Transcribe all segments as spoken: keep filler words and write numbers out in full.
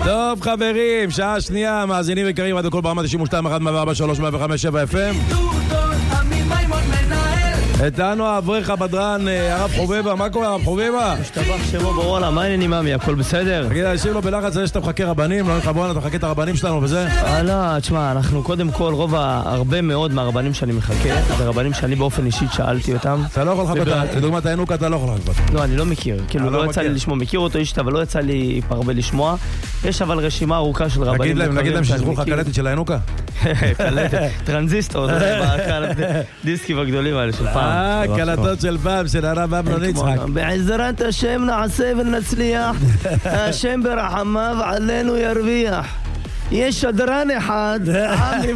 טוב חברים, שעה שנייה, מאזינים יקרים, עד הכל ברמה תשעים ושתיים אחת מאה ארבע שלוש מאה וחמש שבע אף אם. איתנו האברך הבדרן, הרב חובבה. מה קורה הרב חובבה? משתבח שמו בוואלה, מה העניינים מאמי? הכל בסדר? תגיד, אנשים לא בלחץ על זה שאתה מחכה רבנים, לא נלך בואנה, אתה מחכה את הרבנים שלנו וזה? אה לא, תשמע, אנחנו קודם כל, רוב הרבה מאוד מהרבנים שאני מחכה, זה רבנים שאני באופן אישית שאלתי אותם. אתה לא יכול לחכות, לדוגמת האינוקה אתה לא יכול לחכות. לא, אני לא מכיר, כאילו לא יצא לי לשמוע, מכיר אותו אישית, אבל לא יצא לי הרבה לשמוע. יש אבל רשימה ארוכה של רבנים. נגיד להם שיזכו לך קלטת של האינוקה? קלטת, טרנזיסטור, דיסקים הגדולים האלה של פעם. אה, קלטות של פעם, של הרב אמנון יצחק. בעזרת השם נעשה ונצליח, השם ברחמיו עלינו ירוויח. יש שדרן אחד, עמי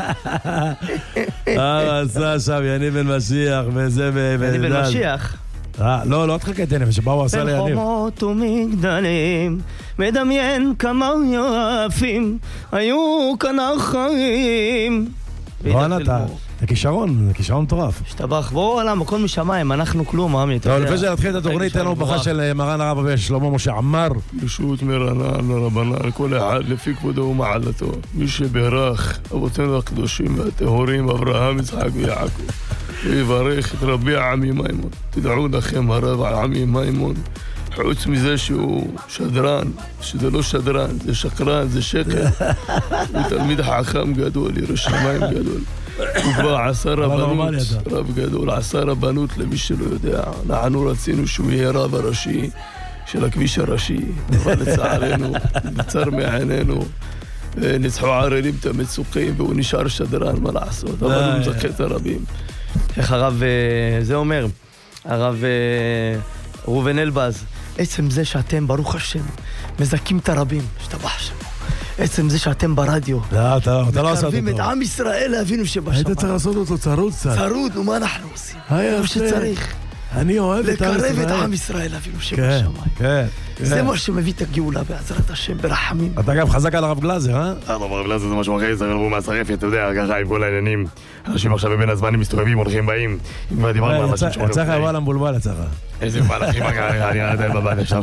מי. אה, עשה שם יניב בן משיח, וזה... יניב בן משיח? לא, לא תחכה את יניב, שבה הוא עשה ליניב. בין חומות ומגדלים, מדמיין כמה יפים, היו כאן החיים. בואנה, אתה... זה כישרון, זה כישרון מטורף. השתבח, בואו עולם, הכל משמיים, אנחנו כלום, מאמי. טוב, לפני שנתחיל את התוכנית, תן לנו ברכה של מרן הרב שלמה משה עמאר. ברשות מרנן לרבנן, כל אחד לפי כבודו ומעלתו. מי שברך אבותינו הקדושים והטהורים, אברהם, יצחק ויעקב, ויברך את רבי עמי מימון. תדעו לכם הרב עמי מימון, חוץ מזה שהוא שדרן, שזה לא שדרן, זה שקרן, זה שקר. הוא תלמיד חכם גדול, ירא שמיים גדול. הוא כבר עשה רבנות, רב גדול, עשה רבנות למי שלא יודע. אנחנו רצינו שהוא יהיה רב הראשי של הכביש הראשי, אבל לצערנו, בצר מעינינו, ניצחו ערלים את המצוקים והוא נשאר שדרן, מה לעשות, אבל הוא מזכה את הרבים. איך הרב, זה אומר, הרב ראובן אלבז, עצם זה שאתם, ברוך השם, מזכים את הרבים, שתבח שמו. עצם זה שאתם ברדיו. לא, אתה לא עושה אותו. מקרבים את עם ישראל להבינו שבשמיים. היית צריך לעשות אותו צרוד קצת. צרוד, נו מה אנחנו עושים? כמו שצריך. אני אוהב את עם ישראל. לקרב את עם ישראל להבינו שבשמיים. כן, כן. זה מה שמביא את הגאולה בעזרת השם ברחמים. אתה גם חזק על הרב גלזר, אה? הרב גלזר זה משהו אחרי, זה רבו מהשרפי, אתה יודע, ככה עם כל העניינים. אנשים עכשיו בבין הזמנים מסתובבים, הולכים באים. אם כבר דיברנו על אנשים שמונים. יצא לך אבל המבולבל יצא לך. איזה מהלכים, אני נתן בבית עכשיו.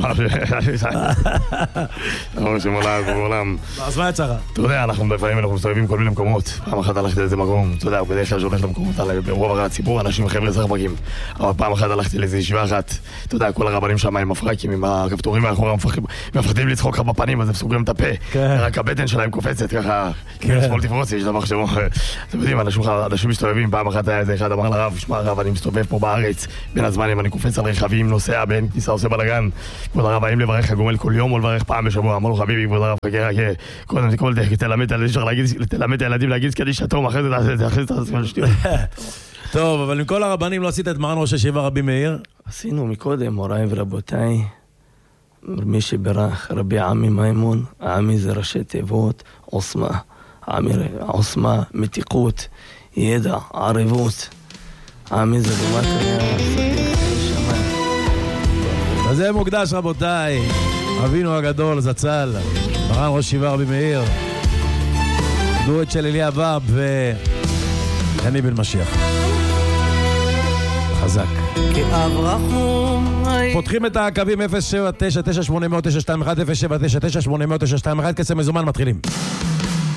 אמרו שמולה, שמולם. אז מה יצא לך? אתה יודע, אנחנו לפעמים אנחנו מסתובבים כל מיני מקומות. פעם אחת הלכתי לאיזה מקום, אתה יודע, בדרך כלל שהולך למקומות האלה, ברוב הציבור, אנשים חבר'ה זרבקים. אבל פעם אחת הלכתי לאיזו ישיבה אחת, אתה יודע, כל הרבנים שם עם הפרקים, עם הכפתורים מאחורה, מפחדים לצחוק לך בפנים, אז הם סוגרים את הפה. רק הבטן שלהם קופצת ככה, שמאל תפרוצי, יש דבר שמו. אתם יודעים, אנשים מסתובבים, פעם אחת היה איזה אחד אמר לרב, שמע רב, אני מסתובב פה בארץ, בין הזמנים אני קופץ על רכבים, נוסע, בין כניסה עושה בלגן. כבוד הרב, האם לברך הגומל כל יום או לברך פעם בשבוע? אמר לו חביבי, כבוד הרב, חכה, חכה, קודם כל תלמד את הילדים להגיד קדיש התום, אחרי זה, אחרי זה, אחרי זה, טוב, אבל עם כל הרבנים לא עשית את מרן ראש הישיבה רבי מאיר? עשינו מקודם, מוריי ורבותיי, מי שברך, רבי עמי מימון, עמי זה ראשי תיבות, עוסמה, עמי, עוסמה, מתיקות, ידע, ערבות, עמי זה במטריה, סדיח, שמיים. אז זה מוקדש רבותיי, אבינו הגדול, זצ"ל, מרן ראש הישיבה רבי מאיר, דואט של אליה ורב ויניב בן משיח. חזק. פותחים את הקווים אפס שבע תשע תשע שמונה אפס אפס שתיים אחת אפס שבע תשע תשע שמונה אפס אפס שתיים אחת, קסם מזומן, מתחילים.